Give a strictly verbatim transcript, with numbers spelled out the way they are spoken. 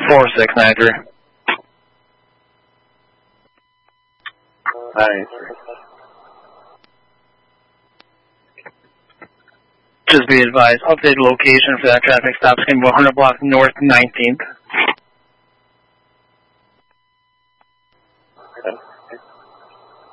four six nine three. nine three. Just be advised, updated location for that traffic stop is going to be one hundred block north nineteenth.